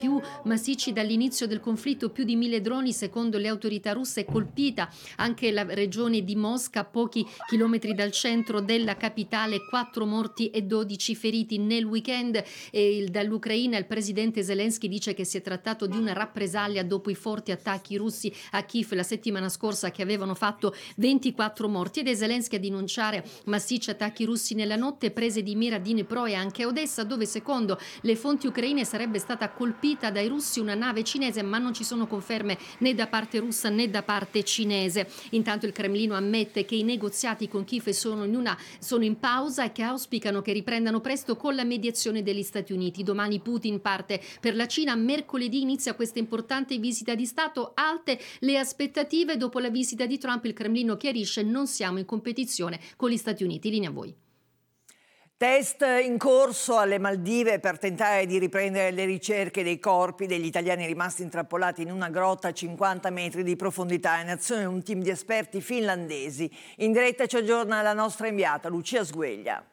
più massicci dall'inizio del conflitto, più di 1000 droni secondo le autorità russe. È colpita anche la regione di Mosca, a pochi chilometri dal centro della capitale, 4 morti e 12 feriti nel weekend. Dall'Ucraina il presidente Zelensky dice che si è trattato di una rappresaglia dopo i forti attacchi russi a Kiev la settimana scorsa, che avevano fatto 24 morti, ed è Zelensky a denunciare massicci attacchi russi nella notte, prese di mira Dnipro e anche Odessa, dove secondo le fonti ucraine sarebbe stata colpita dai russi una nave cinese, ma non ci sono conferme né da parte russa né da parte cinese. Intanto il Cremlino ammette che i negoziati con Kiev sono in pausa e che auspicano che riprendano presto con la mediazione degli Stati Uniti. Domani Putin parte per la Cina, mercoledì inizia questa importante visita di Stato, alte le aspettative. Dopo la visita di Trump il Cremlino chiarisce: non siamo in competizione con gli Stati Uniti. Linea a voi. Test in corso alle Maldive per tentare di riprendere le ricerche dei corpi degli italiani rimasti intrappolati in una grotta a 50 metri di profondità. In azione un team di esperti finlandesi. In diretta ci aggiorna la nostra inviata Lucia Sgueglia.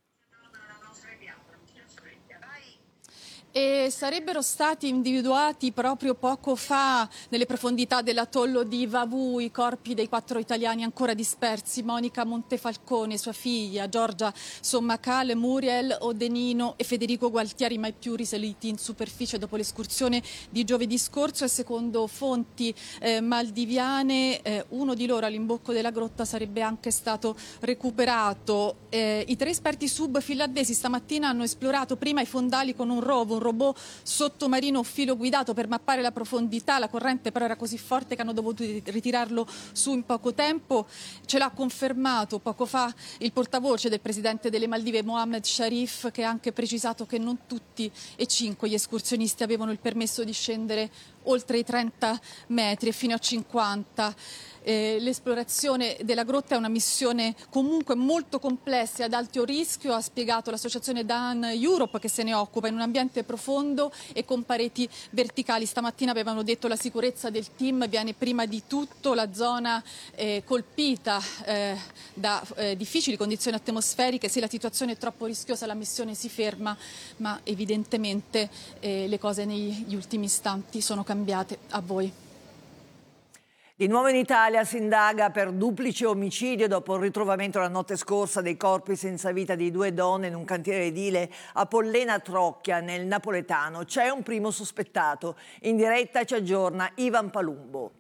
E sarebbero stati individuati proprio poco fa nelle profondità dell'atollo di Vavu i corpi dei 4 italiani ancora dispersi: Monica Montefalcone, sua figlia, Giorgia Sommacale, Muriel Odenino e Federico Gualtieri, mai più risaliti in superficie dopo l'escursione di giovedì scorso. E secondo fonti maldiviane uno di loro all'imbocco della grotta sarebbe anche stato recuperato. I 3 esperti sub finlandesi stamattina hanno esplorato prima i fondali con un robot sottomarino filo guidato per mappare la profondità. La corrente però era così forte che hanno dovuto ritirarlo su in poco tempo. Ce l'ha confermato poco fa il portavoce del presidente delle Maldive, Mohammed Sharif, che ha anche precisato che non tutti e 5 gli escursionisti avevano il permesso di scendere oltre i 30 metri e fino a 50. L'esplorazione della grotta è una missione comunque molto complessa e ad alto rischio, ha spiegato l'associazione Dan Europe, che se ne occupa, in un ambiente profondo e con pareti verticali. Stamattina avevano detto la sicurezza del team viene prima di tutto. La zona colpita da difficili condizioni atmosferiche. Se la situazione è troppo rischiosa la missione si ferma, ma evidentemente le cose negli ultimi istanti sono cambiate. A voi. Di nuovo in Italia si indaga per duplice omicidio dopo il ritrovamento la notte scorsa dei corpi senza vita di 2 donne in un cantiere edile a Pollena Trocchia, nel napoletano. C'è un primo sospettato. In diretta ci aggiorna Ivan Palumbo.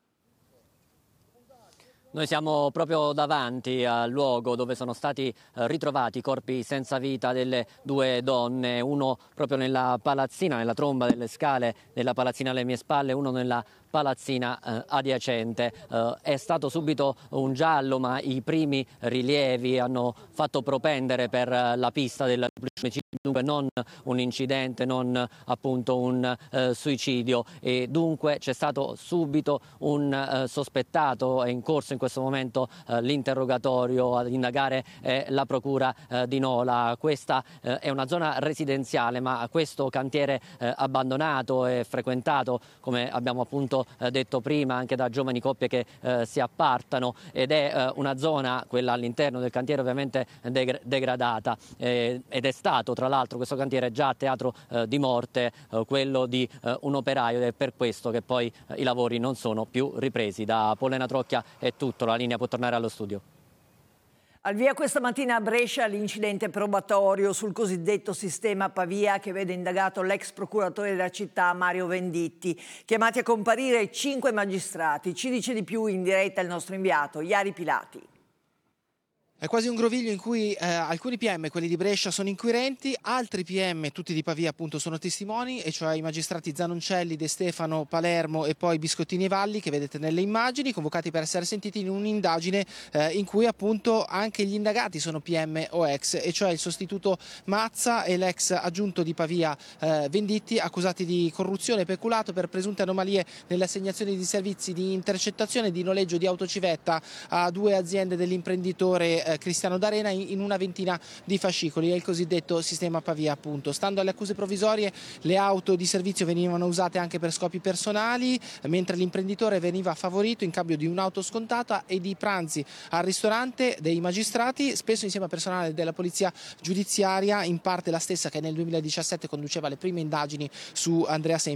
Noi siamo proprio davanti al luogo dove sono stati ritrovati i corpi senza vita delle 2 donne, uno proprio nella palazzina, nella tromba delle scale della palazzina alle mie spalle, uno nella palazzina adiacente. È stato subito un giallo, ma i primi rilievi hanno fatto propendere per la pista del omicidio, dunque non un incidente, non appunto un suicidio, e dunque c'è stato subito un sospettato. È in corso in questo momento l'interrogatorio. Ad indagare la procura di Nola. Questa è una zona residenziale, ma questo cantiere abbandonato e frequentato, come abbiamo appunto detto prima, anche da giovani coppie che si appartano, ed è una zona, quella all'interno del cantiere, ovviamente degradata, ed è stato tra l'altro questo cantiere già a teatro di morte, quello di un operaio, ed è per questo che poi i lavori non sono più ripresi. Da Pollena Trocchia è tutto, la linea può tornare allo studio. Al via questa mattina a Brescia l'incidente probatorio sul cosiddetto sistema Pavia, che vede indagato l'ex procuratore della città Mario Venditti. Chiamati a comparire 5 magistrati. Ci dice di più in diretta il nostro inviato Iari Pilati. È quasi un groviglio in cui alcuni PM, quelli di Brescia, sono inquirenti, altri PM, tutti di Pavia appunto, sono testimoni, e cioè i magistrati Zanoncelli, De Stefano, Palermo e poi Biscottini e Valli, che vedete nelle immagini, convocati per essere sentiti in un'indagine in cui appunto anche gli indagati sono PM o ex, e cioè il sostituto Mazza e l'ex aggiunto di Pavia Venditti, accusati di corruzione e peculato per presunte anomalie nell'assegnazione di servizi di intercettazione e di noleggio di autocivetta a 2 aziende dell'imprenditore Cristiano D'Arena in una ventina di fascicoli, è il cosiddetto sistema Pavia appunto. Stando alle accuse provvisorie, le auto di servizio venivano usate anche per scopi personali, mentre l'imprenditore veniva favorito in cambio di un'auto scontata e di pranzi al ristorante dei magistrati, spesso insieme a personale della polizia giudiziaria, in parte la stessa che nel 2017 conduceva le prime indagini su Andrea Semplice.